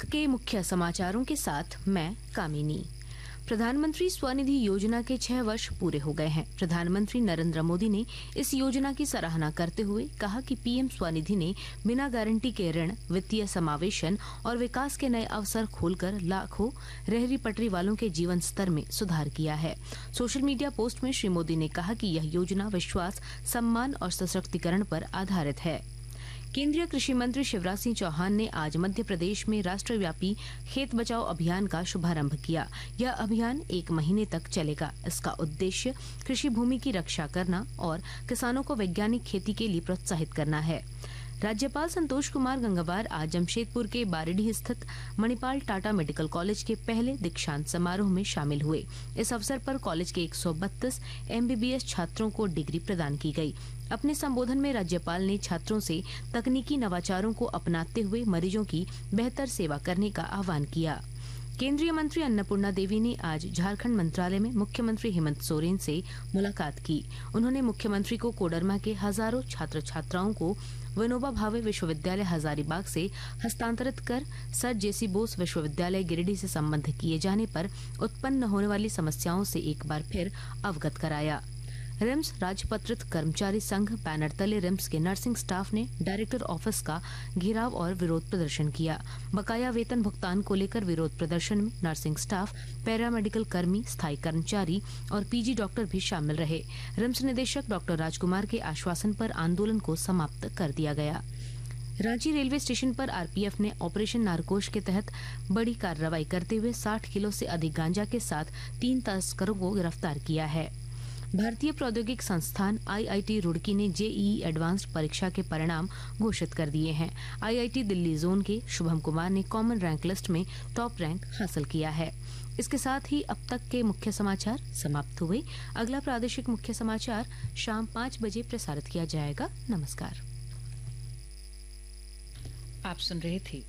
के मुख्य समाचारों के साथ मैं कामिनी। प्रधानमंत्री स्वनिधि योजना के 6 वर्ष पूरे हो गए हैं। प्रधानमंत्री नरेंद्र मोदी ने इस योजना की सराहना करते हुए कहा कि पीएम स्वनिधि ने बिना गारंटी के ऋण, वित्तीय समावेशन और विकास के नए अवसर खोलकर लाखों रेहड़ी पटरी वालों के जीवन स्तर में सुधार किया है। सोशल मीडिया पोस्ट में श्री मोदी ने कहा कि यह योजना विश्वास, सम्मान और सशक्तिकरण पर आधारित है। केंद्रीय कृषि मंत्री शिवराज सिंह चौहान ने आज मध्य प्रदेश में राष्ट्रव्यापी खेत बचाओ अभियान का शुभारंभ किया। यह अभियान 1 महीने तक चलेगा। इसका उद्देश्य कृषि भूमि की रक्षा करना और किसानों को वैज्ञानिक खेती के लिए प्रोत्साहित करना है। राज्यपाल संतोष कुमार गंगवार आज जमशेदपुर के बारिडीह स्थित मणिपाल टाटा मेडिकल कॉलेज के पहले दीक्षांत समारोह में शामिल हुए। इस अवसर पर कॉलेज के 132 एमबीबीएस छात्रों को डिग्री प्रदान की गई। अपने संबोधन में राज्यपाल ने छात्रों से तकनीकी नवाचारों को अपनाते हुए मरीजों की बेहतर सेवा करने का आह्वान किया। केंद्रीय मंत्री अन्नपूर्णा देवी ने आज झारखंड मंत्रालय में मुख्यमंत्री हेमंत सोरेन से मुलाकात की। उन्होंने मुख्यमंत्री को कोडरमा के हजारों छात्र छात्राओं को विनोबा भावे विश्वविद्यालय हजारीबाग से हस्तांतरित कर सर जेसी बोस विश्वविद्यालय गिरिडीह से संबद्ध किए जाने पर उत्पन्न होने वाली समस्याओं से एक बार फिर अवगत कराया। रिम्स राजपत्रित कर्मचारी संघ बैनर तले रिम्स के नर्सिंग स्टाफ ने डायरेक्टर ऑफिस का घेराव और विरोध प्रदर्शन किया। बकाया वेतन भुगतान को लेकर विरोध प्रदर्शन में नर्सिंग स्टाफ, पैरामेडिकल कर्मी, स्थायी कर्मचारी और पीजी डॉक्टर भी शामिल रहे। रिम्स निदेशक डॉक्टर राजकुमार के आश्वासन पर आंदोलन को समाप्त कर दिया गया। रांची रेलवे स्टेशन पर आरपीएफ ने ऑपरेशन नारकोश के तहत बड़ी कार्रवाई करते हुए 60 किलो से अधिक गांजा के साथ 3 तस्करों को गिरफ्तार किया है। भारतीय प्रौद्योगिक संस्थान आईआईटी रुड़की ने जेईई एडवांस्ड परीक्षा के परिणाम घोषित कर दिए हैं। आईआईटी दिल्ली जोन के शुभम कुमार ने कॉमन रैंक लिस्ट में टॉप रैंक हासिल किया है। इसके साथ ही अब तक के मुख्य समाचार समाप्त हुए। अगला प्रादेशिक मुख्य समाचार शाम 5 बजे प्रसारित किया जाएगा। नमस्कार। आप सुन रहे थे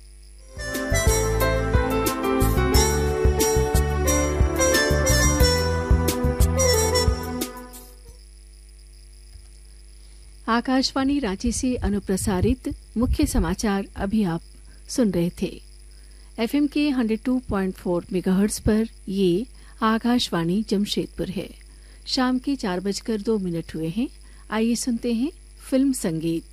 आकाशवाणी रांची से अनुप्रसारित मुख्य समाचार अभी आप सुन रहे थे। एफएम के 102.4 मेगाहर्ट्ज पर ये आकाशवाणी जमशेदपुर है। शाम के 4:02 हुए हैं। आइए सुनते हैं फिल्म संगीत।